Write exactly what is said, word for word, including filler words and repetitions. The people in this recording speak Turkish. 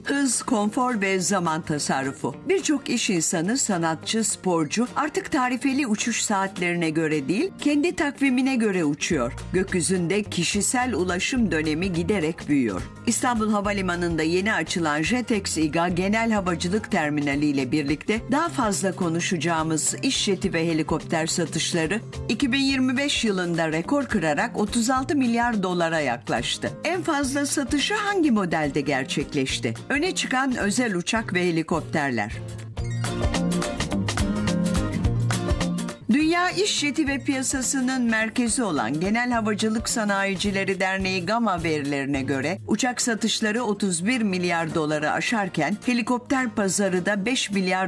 Hız, konfor ve zaman tasarrufu. Birçok iş insanı, sanatçı, sporcu artık tarifeli uçuş saatlerine göre değil, kendi takvimine göre uçuyor. Gökyüzünde kişisel ulaşım dönemi giderek büyüyor. İstanbul Havalimanı'nda yeni açılan JetX İGA Genel Havacılık Terminali ile birlikte daha fazla konuşacağımız iş jeti ve helikopter satışları iki bin yirmi beş yılında rekor kırarak otuz altı milyar dolara yaklaştı. En fazla satışı hangi modelde gerçekleşti? Öne çıkan özel uçak ve helikopterler. Dünya İş Jeti ve Piyasası'nın merkezi olan Genel Havacılık Sanayicileri Derneği GAMA verilerine göre uçak satışları otuz bir milyar doları aşarken helikopter pazarı da beş milyar